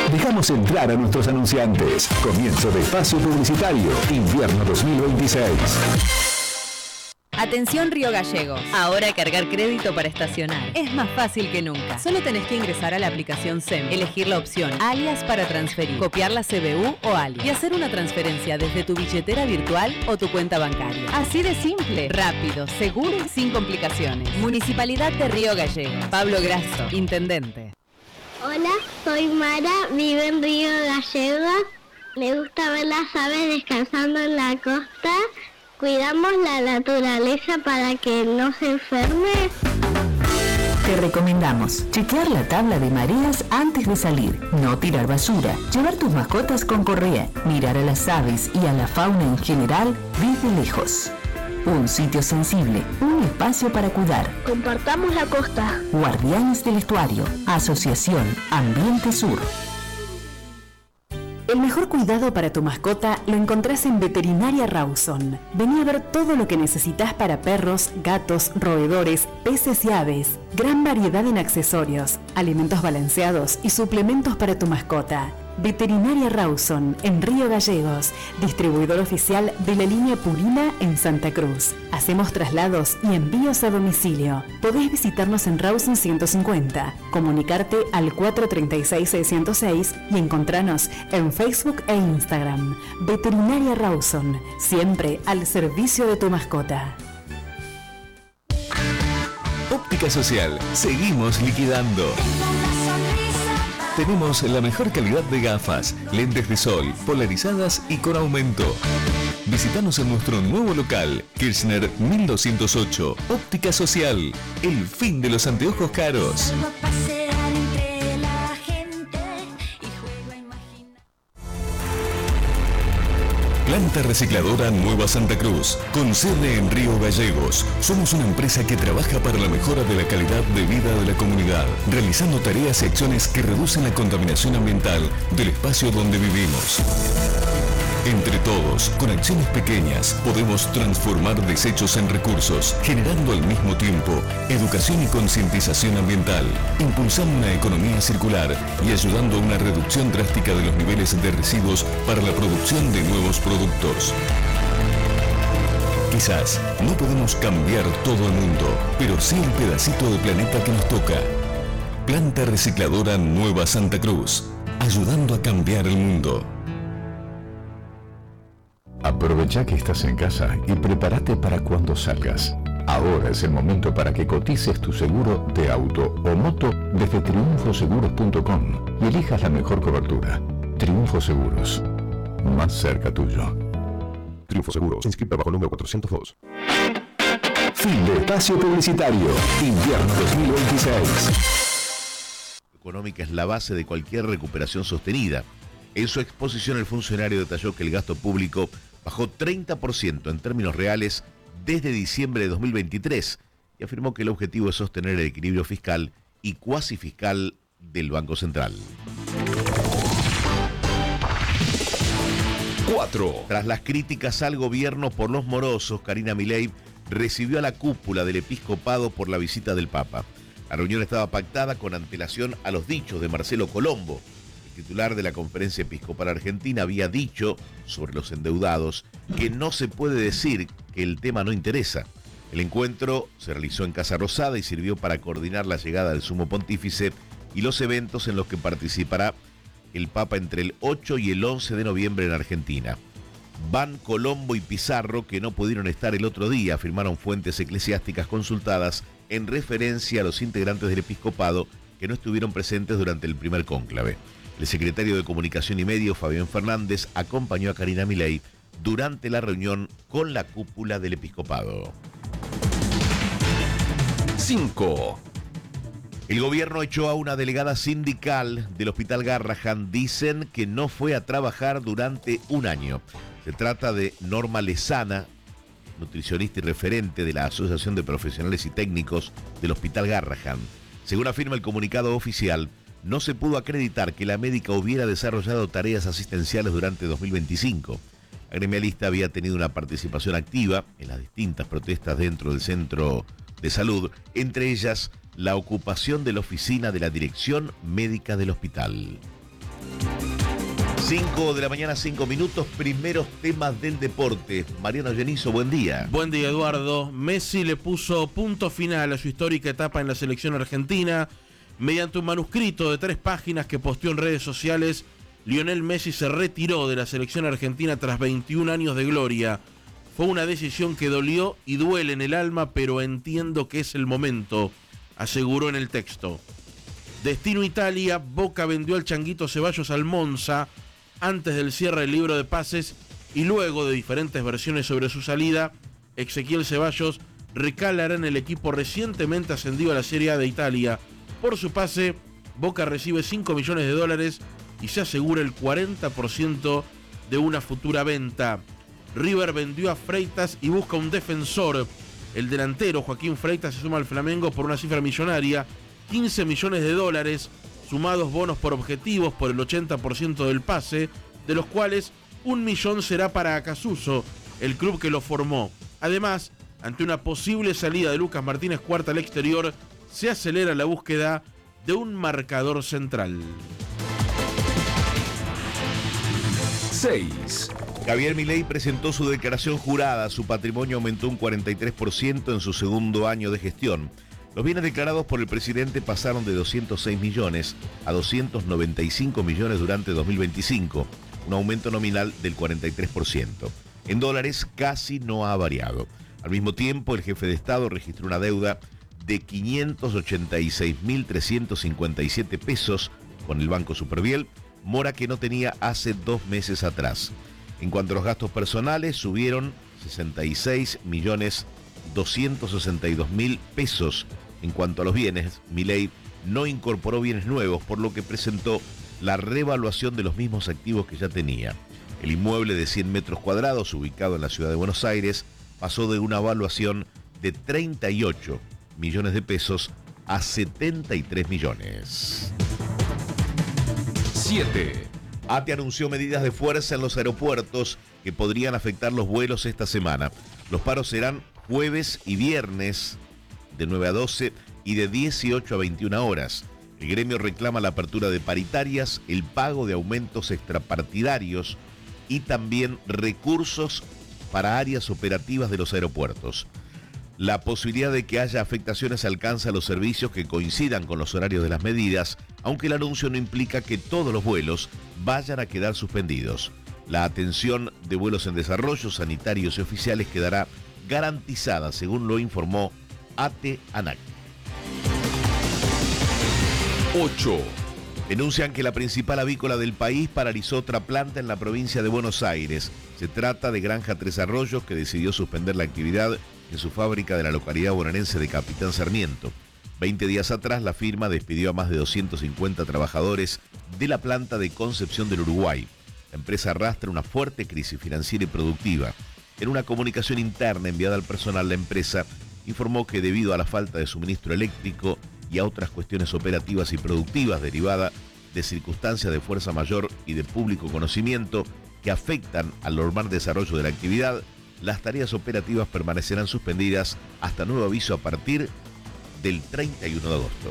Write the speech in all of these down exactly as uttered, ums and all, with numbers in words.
Dejamos entrar a nuestros anunciantes. Comienzo de espacio publicitario, invierno dos mil veintiséis. Atención Río Gallegos. Ahora cargar crédito para estacionar es más fácil que nunca. Solo tenés que ingresar a la aplicación S E M, elegir la opción alias para transferir, copiar la C B U o alias y hacer una transferencia desde tu billetera virtual o tu cuenta bancaria. Así de simple, rápido, seguro y sin complicaciones. Municipalidad de Río Gallegos. Pablo Grasso, Intendente. Hola, soy Mara, vivo en Río Gallegos. Me gusta ver las aves descansando en la costa. Cuidamos la naturaleza para que no se enferme. Te recomendamos chequear la tabla de mareas antes de salir, no tirar basura, llevar tus mascotas con correa, mirar a las aves y a la fauna en general desde lejos. Un sitio sensible, un espacio para cuidar. Compartamos la costa. Guardianes del Estuario, Asociación Ambiente Sur. El mejor cuidado para tu mascota lo encontrás en Veterinaria Rawson. Vení a ver todo lo que necesitas para perros, gatos, roedores, peces y aves. Gran variedad en accesorios, alimentos balanceados y suplementos para tu mascota. Veterinaria Rawson, en Río Gallegos, distribuidor oficial de la línea Purina en Santa Cruz. Hacemos traslados y envíos a domicilio. Podés visitarnos en Rawson ciento cincuenta, comunicarte al cuatro tres seis, seis cero seis y encontrarnos en Facebook e Instagram. Veterinaria Rawson, siempre al servicio de tu mascota. Óptica Social, seguimos liquidando. Tenemos la mejor calidad de gafas, lentes de sol, polarizadas y con aumento. Visítanos en nuestro nuevo local, Kirchner mil doscientos ocho, Óptica Social, el fin de los anteojos caros. Planta Recicladora Nueva Santa Cruz, con sede en Río Gallegos. Somos una empresa que trabaja para la mejora de la calidad de vida de la comunidad, realizando tareas y acciones que reducen la contaminación ambiental del espacio donde vivimos. Entre todos, con acciones pequeñas, podemos transformar desechos en recursos, generando al mismo tiempo educación y concientización ambiental, impulsando una economía circular y ayudando a una reducción drástica de los niveles de residuos para la producción de nuevos productos. Quizás no podemos cambiar todo el mundo, pero sí el pedacito de planeta que nos toca. Planta Recicladora Nueva Santa Cruz, ayudando a cambiar el mundo. Aprovecha que estás en casa y prepárate para cuando salgas. Ahora es el momento para que cotices tu seguro de auto o moto desde triunfo seguros punto com y elijas la mejor cobertura. Triunfo Seguros, más cerca tuyo. Triunfo Seguros, inscrita bajo el número cuatrocientos dos. Fin de espacio publicitario, invierno dos mil veintiséis. Económica es la base de cualquier recuperación sostenida. En su exposición, el funcionario detalló que el gasto público bajó treinta por ciento en términos reales desde diciembre de dos mil veintitrés y afirmó que el objetivo es sostener el equilibrio fiscal y cuasi fiscal del Banco Central. cuatro. Tras las críticas al gobierno por los morosos, Karina Milei recibió a la cúpula del episcopado por la visita del Papa. La reunión estaba pactada con antelación a los dichos de Marcelo Colombo. El titular de la Conferencia Episcopal Argentina había dicho sobre los endeudados que no se puede decir que el tema no interesa. El encuentro se realizó en Casa Rosada y sirvió para coordinar la llegada del Sumo Pontífice y los eventos en los que participará el Papa entre el ocho y el once de noviembre en Argentina. Van Colombo y Pizarro, que no pudieron estar el otro día, afirmaron fuentes eclesiásticas consultadas en referencia a los integrantes del episcopado que no estuvieron presentes durante el primer cónclave. El secretario de Comunicación y Medios, Fabián Fernández, acompañó a Karina Milei durante la reunión con la cúpula del episcopado. cinco. El gobierno echó a una delegada sindical del Hospital Garrahan. Dicen que no fue a trabajar durante un año. Se trata de Norma Lezana, nutricionista y referente de la Asociación de Profesionales y Técnicos del Hospital Garrahan. Según afirma el comunicado oficial, no se pudo acreditar que la médica hubiera desarrollado tareas asistenciales durante dos mil veinticinco. La gremialista había tenido una participación activa en las distintas protestas dentro del centro de salud, entre ellas la ocupación de la oficina de la Dirección Médica del hospital. cinco de la mañana, cinco minutos, primeros temas del deporte. Mariano Genizo, buen día. Buen día, Eduardo. Messi le puso punto final a su histórica etapa en la selección argentina. Mediante un manuscrito de tres páginas que posteó en redes sociales, Lionel Messi se retiró de la selección argentina tras veintiún años de gloria. Fue una decisión que dolió y duele en el alma, pero entiendo que es el momento, aseguró en el texto. Destino Italia, Boca vendió al Changuito Ceballos al Monza antes del cierre del libro de pases y luego de diferentes versiones sobre su salida, Ezequiel Ceballos recalará en el equipo recientemente ascendido a la Serie A de Italia. Por su pase, Boca recibe cinco millones de dólares y se asegura el cuarenta por ciento de una futura venta. River vendió a Freitas y busca un defensor. El delantero Joaquín Freitas se suma al Flamengo por una cifra millonaria, quince millones de dólares, sumados bonos por objetivos por el ochenta por ciento del pase, de los cuales un millón será para Acasuso, el club que lo formó. Además, ante una posible salida de Lucas Martínez Cuarta al exterior, se acelera la búsqueda de un marcador central. seis. Javier Milei presentó su declaración jurada. Su patrimonio aumentó un cuarenta y tres por ciento en su segundo año de gestión. Los bienes declarados por el presidente pasaron de doscientos seis millones a doscientos noventa y cinco millones durante dos mil veinticinco, un aumento nominal del cuarenta y tres por ciento. En dólares casi no ha variado. Al mismo tiempo, el jefe de Estado registró una deuda de quinientos ochenta y seis mil trescientos cincuenta y siete pesos con el Banco Superviel, mora que no tenía hace dos meses atrás. En cuanto a los gastos personales, subieron sesenta y seis millones doscientos sesenta y dos mil pesos. En cuanto a los bienes, Milei no incorporó bienes nuevos, por lo que presentó la revaluación de los mismos activos que ya tenía. El inmueble de cien metros cuadrados, ubicado en la ciudad de Buenos Aires, pasó de una evaluación de treinta y ocho millones de pesos a setenta y tres millones. siete. ATE anunció medidas de fuerza en los aeropuertos que podrían afectar los vuelos esta semana. Los paros serán jueves y viernes de nueve a doce y de dieciocho a veintiuna horas. El gremio reclama la apertura de paritarias, el pago de aumentos extrapartidarios y también recursos para áreas operativas de los aeropuertos. La posibilidad de que haya afectaciones alcanza los servicios que coincidan con los horarios de las medidas, aunque el anuncio no implica que todos los vuelos vayan a quedar suspendidos. La atención de vuelos en desarrollo, sanitarios y oficiales quedará garantizada, según lo informó ATE ANAC. ocho. Denuncian que la principal avícola del país paralizó otra planta en la provincia de Buenos Aires. Se trata de Granja Tres Arroyos, que decidió suspender la actividad en su fábrica de la localidad bonaerense de Capitán Sarmiento. Veinte días atrás, la firma despidió a más de doscientos cincuenta trabajadores de la planta de Concepción del Uruguay. La empresa arrastra una fuerte crisis financiera y productiva. En una comunicación interna enviada al personal, la empresa informó que debido a la falta de suministro eléctrico y a otras cuestiones operativas y productivas derivadas de circunstancias de fuerza mayor y de público conocimiento que afectan al normal desarrollo de la actividad, las tareas operativas permanecerán suspendidas hasta nuevo aviso a partir del treinta y uno de agosto.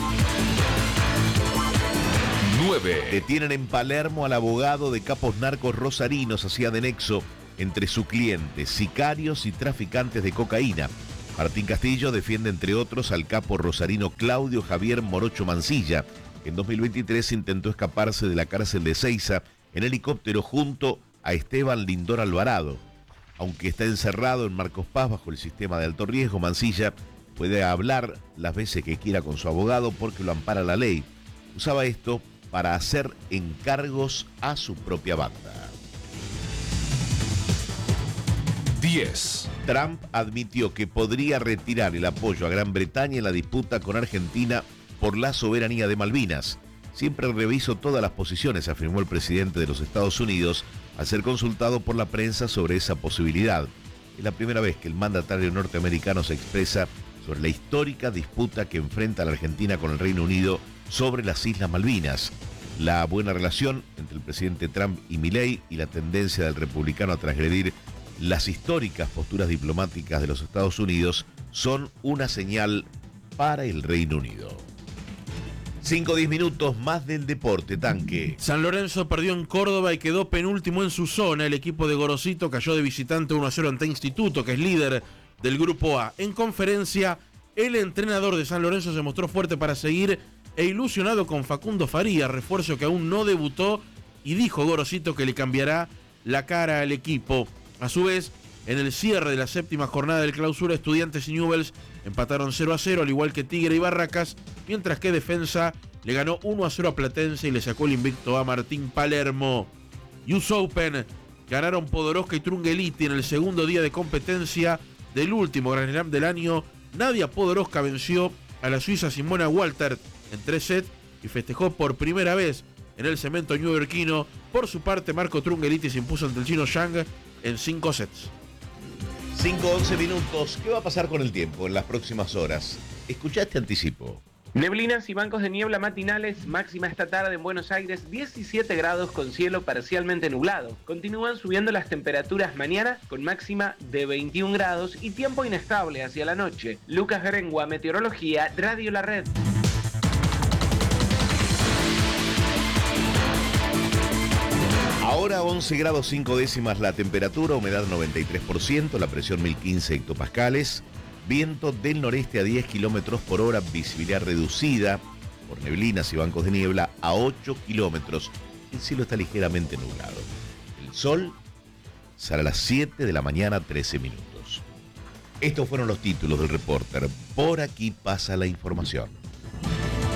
nueve. Detienen en Palermo al abogado de capos narcos rosarinos, hacía de nexo entre su cliente, sicarios y traficantes de cocaína. Martín Castillo defiende, entre otros, al capo rosarino Claudio Javier Morocho Mancilla, que en dos mil veintitrés intentó escaparse de la cárcel de Seiza en helicóptero junto a Esteban Lindor Alvarado. Aunque está encerrado en Marcos Paz bajo el sistema de alto riesgo, Mancilla puede hablar las veces que quiera con su abogado porque lo ampara la ley. Usaba esto para hacer encargos a su propia banda. diez. Trump admitió que podría retirar el apoyo a Gran Bretaña en la disputa con Argentina por la soberanía de Malvinas. Siempre reviso todas las posiciones, afirmó el presidente de los Estados Unidos al ser consultado por la prensa sobre esa posibilidad. Es la primera vez que el mandatario norteamericano se expresa sobre la histórica disputa que enfrenta la Argentina con el Reino Unido sobre las Islas Malvinas. La buena relación entre el presidente Trump y Milei y la tendencia del republicano a transgredir las históricas posturas diplomáticas de los Estados Unidos son una señal para el Reino Unido. cinco o diez minutos más del deporte, Tanque. San Lorenzo perdió en Córdoba y quedó penúltimo en su zona. El equipo de Gorosito cayó de visitante uno a cero ante Instituto, que es líder del Grupo A. En conferencia, el entrenador de San Lorenzo se mostró fuerte para seguir e ilusionado con Facundo Faría, refuerzo que aún no debutó, y dijo Gorosito que le cambiará la cara al equipo. A su vez, en el cierre de la séptima jornada del Clausura, Estudiantes y Newell's empataron cero a cero, al igual que Tigre y Barracas, mientras que Defensa le ganó uno a cero a Platense y le sacó el invicto a Martín Palermo. U S Open ganaron Podoroska y Trungeliti en el segundo día de competencia del último Grand Slam del año. Nadia Podoroska venció a la suiza Simona Waltert en tres sets y festejó por primera vez en el cemento neoyorquino. Por su parte, Marco Trungeliti se impuso ante el chino Zhang en cinco sets. cinco once minutos. ¿Qué va a pasar con el tiempo en las próximas horas? Escuchá este anticipo. Neblinas y bancos de niebla matinales, máxima esta tarde en Buenos Aires, diecisiete grados con cielo parcialmente nublado. Continúan subiendo las temperaturas mañana con máxima de veintiún grados y tiempo inestable hacia la noche. Lucas Grengua, Meteorología, Radio La Red. Ahora once grados cinco décimas la temperatura, humedad noventa y tres por ciento, la presión mil quince hectopascales, viento del noreste a diez kilómetros por hora, visibilidad reducida por neblinas y bancos de niebla a ocho kilómetros. El cielo está ligeramente nublado. El sol sale a las siete de la mañana, trece minutos. Estos fueron los títulos del Reporter. Por aquí pasa la información.